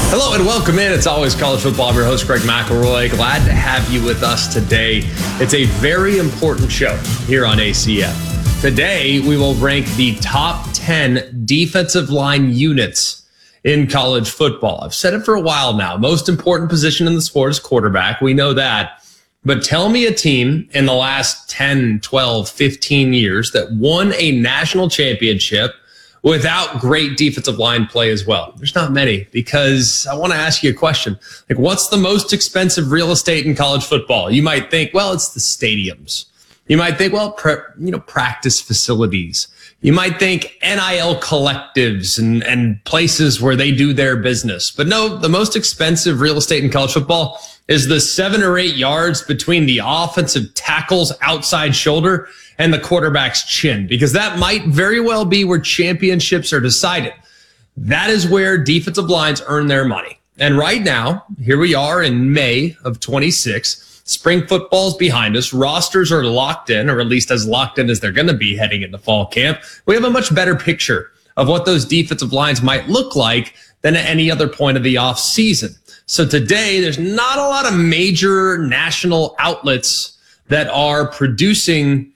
Hello and welcome in. It's always college football. I'm your host, Greg McElroy. Glad to have you with us today. It's a very important show here on ACF. Today, we will rank the top 10 defensive line units in college football. I've said it for a while now. Most important position in the sport is quarterback. We know that. But tell me a team in the last 10, 12, 15 years that won a national championship without great defensive line play as well. There's not many, because I want to ask you a question. Like, what's the most expensive real estate in college football? You might think, well, it's the stadiums. You might think, well, practice facilities. You might think NIL collectives and places where they do their business. But no, the most expensive real estate in college football is the 7 or 8 yards between the offensive tackle's outside shoulder and the quarterback's chin, because that might very well be where championships are decided. That is where defensive lines earn their money. And right now, here we are in May of 26. Spring football's behind us. Rosters are locked in, or at least as locked in as they're going to be heading into fall camp. We have a much better picture of what those defensive lines might look like than at any other point of the offseason. So today, there's not a lot of major national outlets that are producing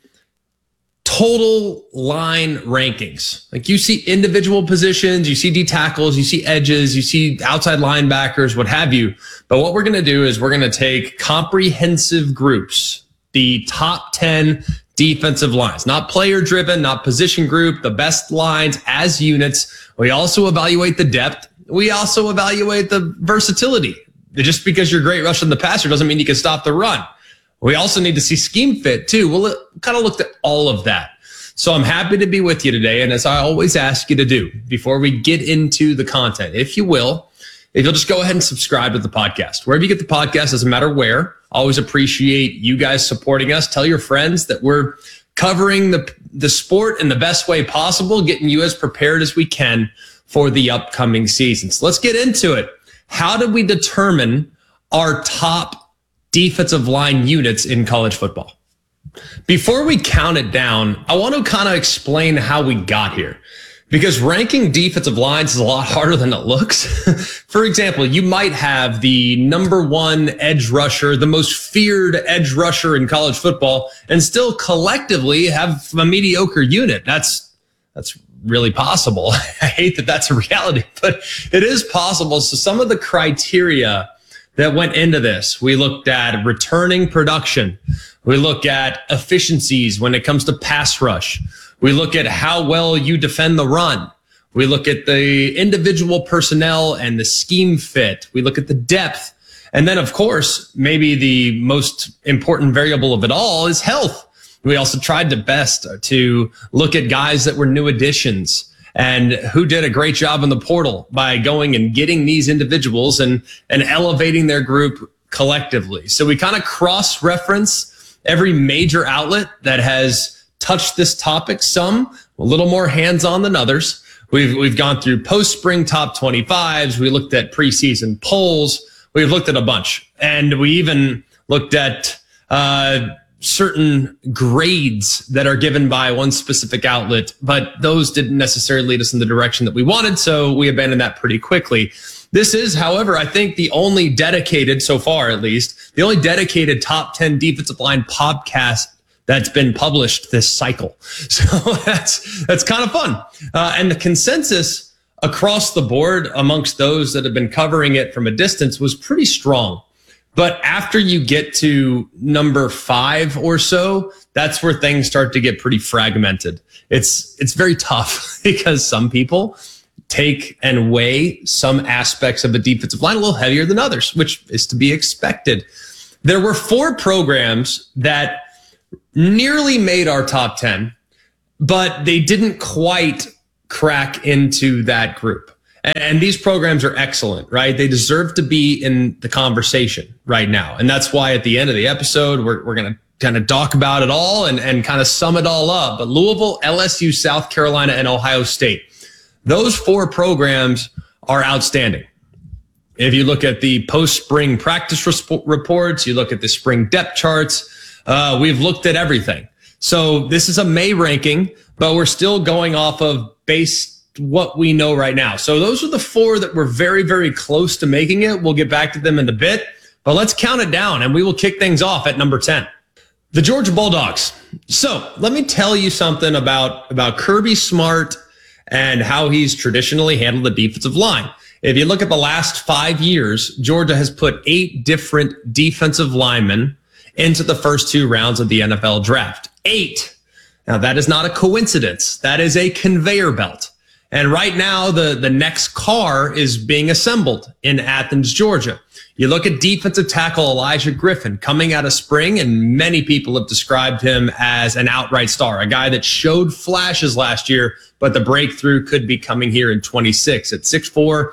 total line rankings. Like, you see individual positions, you see D tackles, you see edges, you see outside linebackers, what have you. But what we're going to do is we're going to take comprehensive groups, the top 10 defensive lines, not player driven, not position group, the best lines as units. We also evaluate the depth. We also evaluate the versatility. Just because you're great rushing the passer doesn't mean you can stop the run. We also need to see scheme fit too. We'll kind of looked at all of that. So I'm happy to be with you today. And as I always ask you to do before we get into the content, if you'll just go ahead and subscribe to the podcast. Wherever you get the podcast, doesn't matter where. Always appreciate you guys supporting us. Tell your friends that we're covering the sport in the best way possible, getting you as prepared as we can for the upcoming seasons. Let's get into it. How did we determine our top defensive line units in college football? Before we count it down, I want to kind of explain how we got here, because ranking defensive lines is a lot harder than it looks. For example, you might have the number one edge rusher, the most feared edge rusher in college football, and still collectively have a mediocre unit. That's really possible. I hate that that's a reality, but it is possible. So some of the criteria that went into this, we looked at returning production. We look at efficiencies when it comes to pass rush. We look at how well you defend the run. We look at the individual personnel and the scheme fit. We look at the depth. And then, of course, maybe the most important variable of it all is health. We also tried the best to look at guys that were new additions and who did a great job in the portal by going and getting these individuals and elevating their group collectively. So we kind of cross-reference every major outlet that has touched this topic, some a little more hands-on than others. We've gone through post-spring top 25s. We looked at preseason polls. We've looked at a bunch. And we even looked at certain grades that are given by one specific outlet, but those didn't necessarily lead us in the direction that we wanted, so we abandoned that pretty quickly. This is, however, I think the only dedicated, so far at least, the only dedicated top 10 defensive line podcast that's been published this cycle. So that's kind of fun. And the consensus across the board amongst those that have been covering it from a distance was pretty strong. But after you get to number 5 or so, that's where things start to get pretty fragmented. It's very tough because some people take and weigh some aspects of the defensive line a little heavier than others, which is to be expected. There were 4 programs that nearly made our top 10, but they didn't quite crack into that group. And these programs are excellent, right? They deserve to be in the conversation right now. And that's why at the end of the episode, we're going to kind of talk about it all and kind of sum it all up. But Louisville, LSU, South Carolina, and Ohio State, those 4 programs are outstanding. If you look at the post-spring practice reports, you look at the spring depth charts, we've looked at everything. So this is a May ranking, but we're still going off of base what we know right now. So those are the 4 that were very, very close to making it. We'll get back to them in a bit, but let's count it down, and we will kick things off at number 10. The Georgia Bulldogs. So let me tell you something about Kirby Smart and how he's traditionally handled the defensive line. If you look at the last 5 years, Georgia has put 8 different defensive linemen into the first 2 rounds of the NFL draft. 8. Now, that is not a coincidence. That is a conveyor belt. And right now, the next car is being assembled in Athens, Georgia. You look at defensive tackle Elijah Griffin coming out of spring, and many people have described him as an outright star, a guy that showed flashes last year, but the breakthrough could be coming here in 26 at 6'4",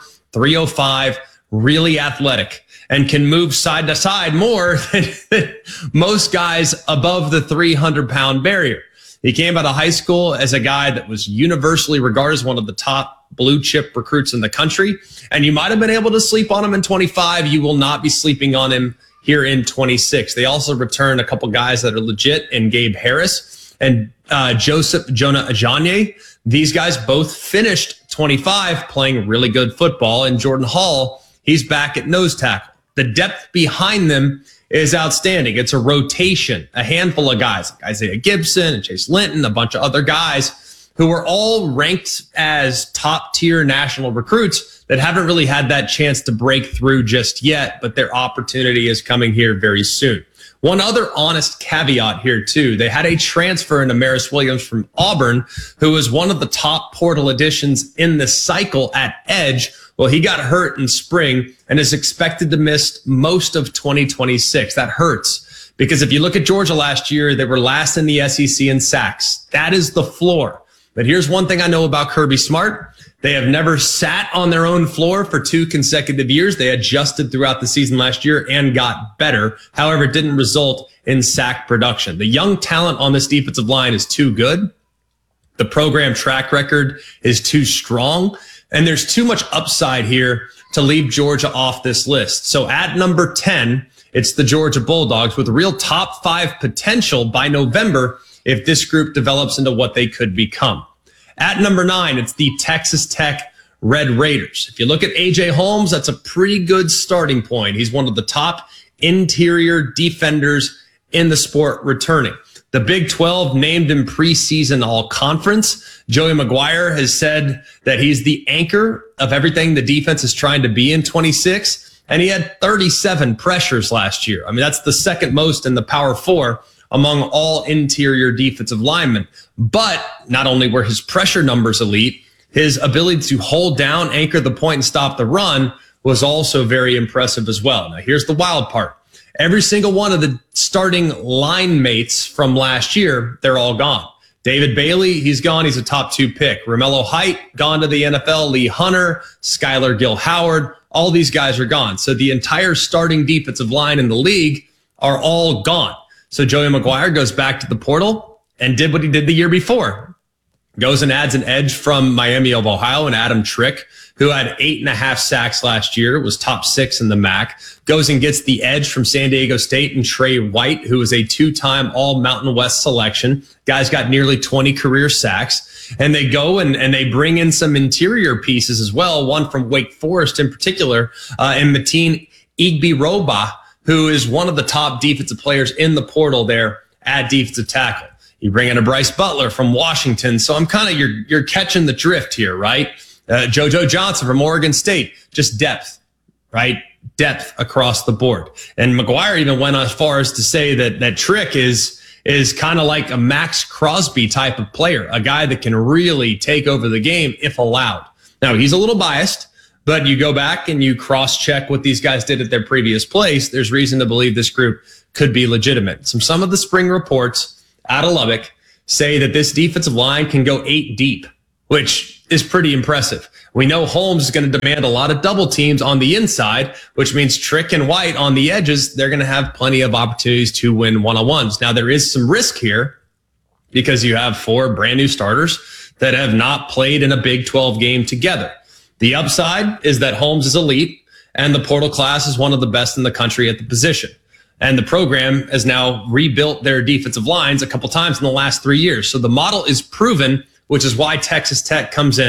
305, really athletic, and can move side to side more than most guys above the 300-pound barrier. He came out of high school as a guy that was universally regarded as one of the top blue chip recruits in the country. And you might have been able to sleep on him in 25. You will not be sleeping on him here in 26. They also return a couple guys that are legit in Gabe Harris and Joseph Jonah Ajanye. These guys both finished 25 playing really good football. And Jordan Hall, he's back at nose tackle. The depth behind them is outstanding. It's a rotation, a handful of guys like Isaiah Gibson and Chase Linton, a bunch of other guys who are all ranked as top tier national recruits that haven't really had that chance to break through just yet, but their opportunity is coming here very soon. One other honest caveat here too, they had a transfer into Maris Williams from Auburn, who was one of the top portal additions in the cycle at edge. Well, he got hurt in spring and is expected to miss most of 2026. That hurts because if you look at Georgia last year, they were last in the SEC in sacks. That is the floor. But here's one thing I know about Kirby Smart. They have never sat on their own floor for 2 consecutive years. They adjusted throughout the season last year and got better. However, it didn't result in sack production. The young talent on this defensive line is too good. The program track record is too strong. And there's too much upside here to leave Georgia off this list. So at number 10, it's the Georgia Bulldogs with real top 5 potential by November if this group develops into what they could become. At number 9, it's the Texas Tech Red Raiders. If you look at A.J. Holmes, that's a pretty good starting point. He's one of the top interior defenders in the sport returning. The Big 12 named him preseason all-conference. Joey McGuire has said that he's the anchor of everything the defense is trying to be in 26, and he had 37 pressures last year. I mean, that's the second most in the Power 4 among all interior defensive linemen. But not only were his pressure numbers elite, his ability to hold down, anchor the point, and stop the run was also very impressive as well. Now, here's the wild part. Every single one of the starting line mates from last year, they're all gone. David Bailey, he's gone. He's a top 2 pick. Romello Height, gone to the NFL. Lee Hunter, Skylar Gill-Howard, all these guys are gone. So the entire starting defensive line in the league are all gone. So Joey McGuire goes back to the portal and did what he did the year before. Goes and adds an edge from Miami of Ohio and Adam Trick, who had 8.5 sacks last year, was top 6 in the MAC. Goes and gets the edge from San Diego State and Trey White, who was a 2-time All Mountain West selection. Guy's got nearly 20 career sacks. And they go and they bring in some interior pieces as well, one from Wake Forest in particular, and Mateen Igby-Roba, who is one of the top defensive players in the portal there at defensive tackle. You bring in a Bryce Butler from Washington. So I'm kind of, you're catching the drift here, right? JoJo Johnson from Oregon State, just depth, right? Depth across the board. And McGuire even went as far as to say that Trick is kind of like a Max Crosby type of player, a guy that can really take over the game if allowed. Now, he's a little biased, but you go back and you cross-check what these guys did at their previous place. There's reason to believe this group could be legitimate. Some of the spring reports out of Lubbock say that this defensive line can go 8 deep, which is pretty impressive. We know Holmes is going to demand a lot of double teams on the inside, which means Trick and White on the edges, they're going to have plenty of opportunities to win one-on-ones. Now, there is some risk here because you have 4 brand new starters that have not played in a Big 12 game together. The upside is that Holmes is elite and the portal class is one of the best in the country at the position. And the program has now rebuilt their defensive lines a couple times in the last 3 years. So the model is proven, which is why Texas Tech comes in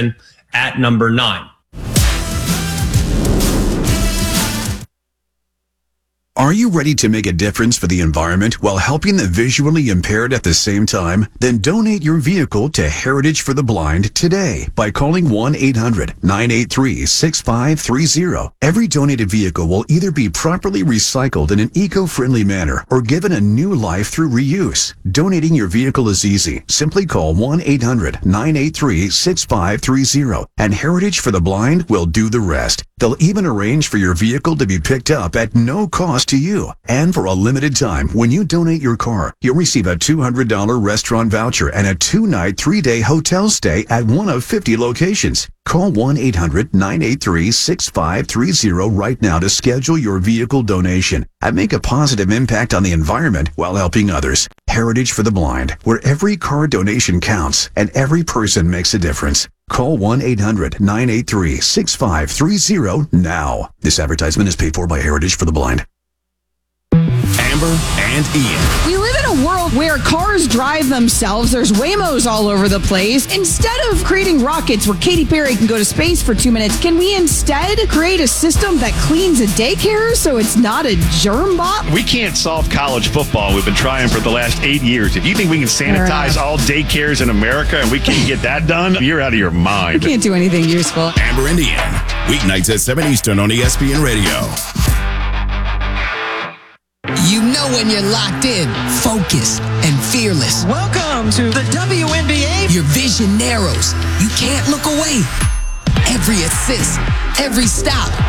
at number 9. Are you ready to make a difference for the environment while helping the visually impaired at the same time? Then donate your vehicle to Heritage for the Blind today by calling 1-800-983-6530. Every donated vehicle will either be properly recycled in an eco-friendly manner or given a new life through reuse. Donating your vehicle is easy. Simply call 1-800-983-6530 and Heritage for the Blind will do the rest. They'll even arrange for your vehicle to be picked up at no cost to you. And for a limited time, when you donate your car, you'll receive a $200 restaurant voucher and a 2-night, 3-day hotel stay at one of 50 locations. Call 1-800-983-6530 right now to schedule your vehicle donation and make a positive impact on the environment while helping others. Heritage for the Blind, where every car donation counts and every person makes a difference. Call 1-800-983-6530 now. This advertisement is paid for by Heritage for the Blind. Amber and Ian. We live in a world where cars drive themselves. There's Waymos all over the place. Instead of creating rockets where Katy Perry can go to space for 2 minutes, can we instead create a system that cleans a daycare so it's not a germ bot? We can't solve college football. We've been trying for the last 8 years. If you think we can sanitize all daycares in America and we can't get that done, you're out of your mind. We can't do anything useful. Amber and Ian. Weeknights at 7 Eastern on ESPN Radio. You know when you're locked in, focused, and fearless. Welcome to the WNBA. Your vision narrows. You can't look away. Every assist, every stop,